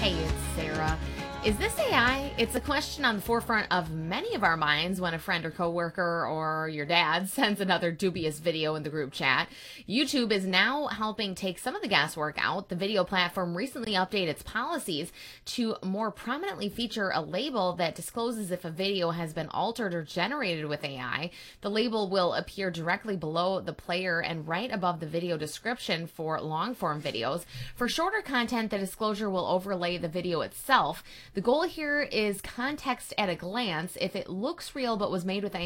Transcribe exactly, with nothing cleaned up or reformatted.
Hey, it's Sarah. Is this A I? It's a question on the forefront of many of our minds when a friend or coworker or your dad sends another dubious video in the group chat. YouTube is now helping take some of the guesswork out. The video platform recently updated its policies to more prominently feature a label that discloses if a video has been altered or generated with A I. The label will appear directly below the player and right above the video description for long-form videos. For shorter content, the disclosure will overlay the video itself. The goal here is context at a glance. If it looks real but was made with